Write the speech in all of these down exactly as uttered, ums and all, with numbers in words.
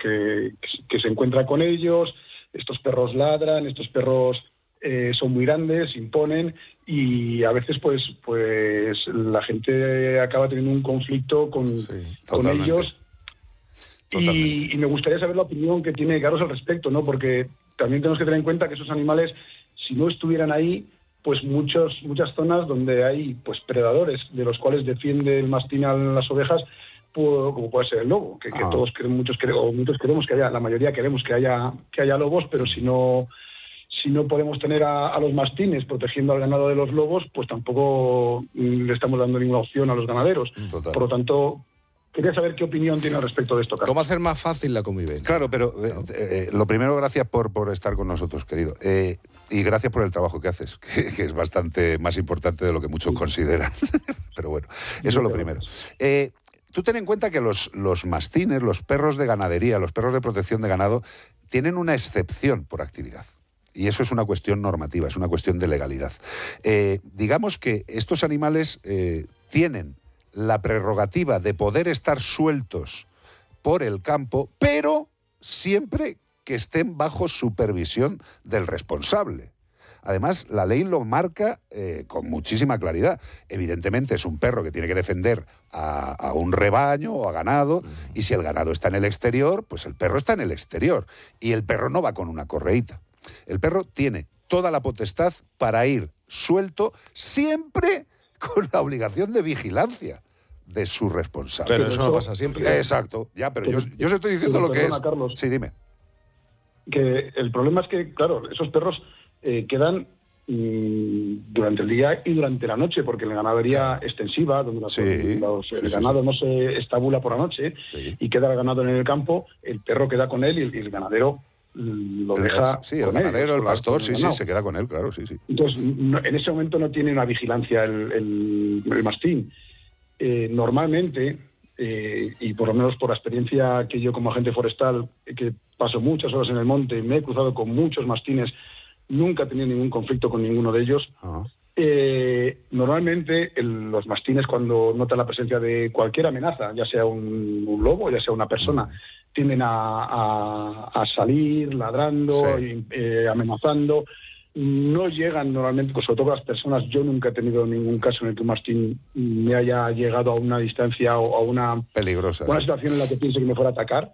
que, que se encuentra con ellos, estos perros ladran, estos perros eh, son muy grandes, imponen, y a veces pues pues la gente acaba teniendo un conflicto con, sí, con ellos. Y, y me gustaría saber la opinión que tiene Carlos al respecto, ¿no? Porque también tenemos que tener en cuenta que esos animales, si no estuvieran ahí, pues muchos, muchas zonas donde hay pues predadores de los cuales defiende el mastín a las ovejas, pues, como puede ser el lobo, que, que todos queremos, muchos queremos, muchos queremos que haya, la mayoría queremos que haya que haya lobos, pero si no si no podemos tener a, a los mastines protegiendo al ganado de los lobos, pues tampoco le estamos dando ninguna opción a los ganaderos. Total. Por lo tanto, quería saber qué opinión tiene al respecto de esto, Carlos. ¿Cómo hacer más fácil la convivencia? Claro, pero eh, eh, lo primero, gracias por, por estar con nosotros, querido. Eh, y gracias por el trabajo que haces, que, que es bastante más importante de lo que muchos consideran. Pero bueno, eso es lo primero. Eh, tú ten en cuenta que los, los mastines, los perros de ganadería, los perros de protección de ganado, tienen una excepción por actividad. Y eso es una cuestión normativa, es una cuestión de legalidad. Eh, digamos que estos animales eh, tienen la prerrogativa de poder estar sueltos por el campo, pero siempre que estén bajo supervisión del responsable. Además, la ley lo marca eh, con muchísima claridad. Evidentemente es un perro que tiene que defender a, a un rebaño o a ganado, y si el ganado está en el exterior, pues el perro está en el exterior, y el perro no va con una correíta. El perro tiene toda la potestad para ir suelto, siempre con la obligación de vigilancia de su responsable. Pero eso no pasa siempre. Exacto, ya, pero yo, yo os estoy diciendo pero lo que perdona, es. Carlos, sí, dime. Que el problema es que, claro, esos perros eh, quedan mmm, durante el día y durante la noche, porque la ganadería extensiva, donde los, Sí, los, sí, el sí, ganado sí. no se estabula por la noche, Sí. y queda el ganado en el campo, el perro queda con él y el, y el ganadero lo El- deja sí, el con él, ganadero, el con la- pastor, con el sí, sí, ganado. se queda con él, claro, sí, sí. Entonces, no, en ese momento no tiene una vigilancia el, el, el mastín. Eh, normalmente, eh, y por lo menos por la experiencia que yo como agente forestal, eh, que paso muchas horas en el monte, me he cruzado con muchos mastines, nunca he tenido ningún conflicto con ninguno de ellos. Ah. Eh, normalmente el, los mastines, cuando notan la presencia de cualquier amenaza, ya sea un, un lobo, ya sea una persona, tienden a, a, a salir ladrando, Sí. y, eh, amenazando. No llegan normalmente, pues sobre todo las personas, yo nunca he tenido ningún caso en el que un mastín me haya llegado a una distancia o a una, Peligrosa. una situación en la que piense que me fuera a atacar.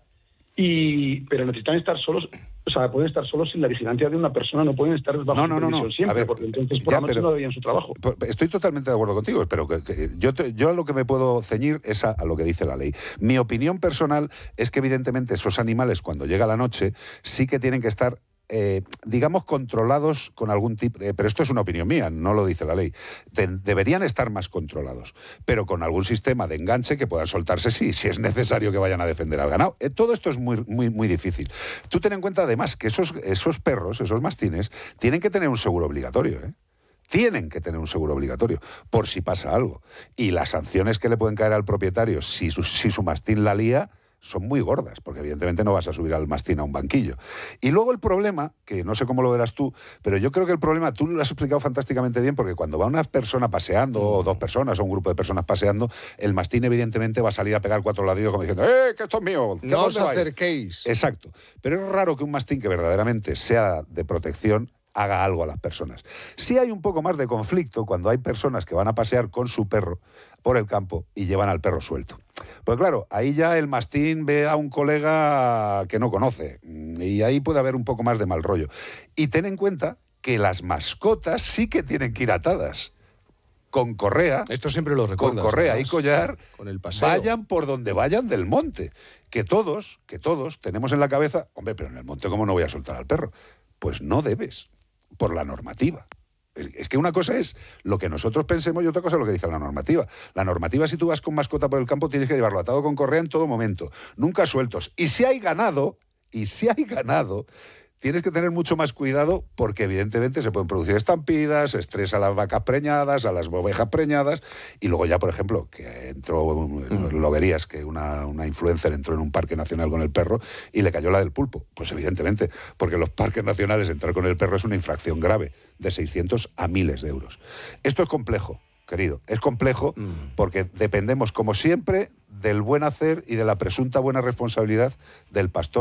Y, pero necesitan estar solos, o sea, pueden estar solos sin la vigilancia de una persona, no pueden estar bajo No, no, no, supervisión no. siempre, A ver, porque entonces por ya, la noche pero- no harían su trabajo. Pues, estoy totalmente de acuerdo contigo, pero que, que yo, te- yo a lo que me puedo ceñir es a, a lo que dice la ley. Mi opinión personal es que evidentemente esos animales cuando llega la noche sí que tienen que estar, eh, digamos, controlados con algún tipo, eh, pero esto es una opinión mía, no lo dice la ley. De- deberían estar más controlados, pero con algún sistema de enganche que puedan soltarse si, si es necesario que vayan a defender al ganado. Eh, todo esto es muy, muy, muy difícil. Tú ten en cuenta además que esos, esos perros, esos mastines, tienen que tener un seguro obligatorio, ¿eh? Tienen que tener un seguro obligatorio por si pasa algo. Y las sanciones que le pueden caer al propietario si su, si su mastín la lía son muy gordas, porque evidentemente no vas a subir al mastín a un banquillo. Y luego el problema, que no sé cómo lo verás tú, pero yo creo que el problema, tú lo has explicado fantásticamente bien, porque cuando va una persona paseando, o dos personas, o un grupo de personas paseando, el mastín evidentemente va a salir a pegar cuatro ladrillos como diciendo ¡eh, que esto es mío! ¿Que No os dónde vais?". acerquéis. Exacto. Pero es raro que un mastín que verdaderamente sea de protección haga algo a las personas. Sí hay un poco más de conflicto cuando hay personas que van a pasear con su perro por el campo y llevan al perro suelto. Pues claro, ahí ya el mastín ve a un colega que no conoce y ahí puede haber un poco más de mal rollo. Y ten en cuenta que las mascotas sí que tienen que ir atadas. Con correa, Esto siempre lo con recuerdas. correa y además, collar, con el paseo. vayan por donde vayan del monte. Que todos, que todos tenemos en la cabeza, hombre, pero en el monte ¿cómo no voy a soltar al perro? Pues no debes, por la normativa. Es, es que una cosa es lo que nosotros pensemos y otra cosa es lo que dice la normativa. La normativa, si tú vas con mascota por el campo, tienes que llevarlo atado con correa en todo momento, nunca sueltos. Y si hay ganado, y si hay ganado, tienes que tener mucho más cuidado porque evidentemente se pueden producir estampidas, estrés a las vacas preñadas, a las ovejas preñadas, y luego ya, por ejemplo, que entró, lo verías, que una, una influencer entró en un parque nacional con el perro y le cayó la del pulpo. Pues evidentemente, porque en los parques nacionales entrar con el perro es una infracción grave, de seiscientos a miles de euros. Esto es complejo, querido, es complejo porque dependemos, como siempre, del buen hacer y de la presunta buena responsabilidad del pastor